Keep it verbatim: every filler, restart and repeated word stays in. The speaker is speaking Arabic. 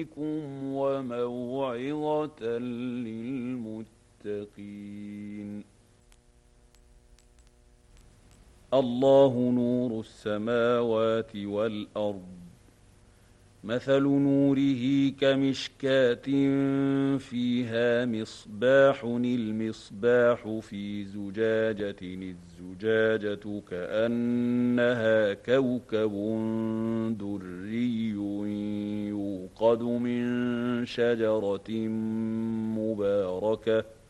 وموعظة للمتقين. الله نور السماوات والأرض، مثل نوره كمشكاة فيها مصباح، المصباح في زجاجة، الزجاجة كأنها كوكب دري يوقد من شجرة مباركة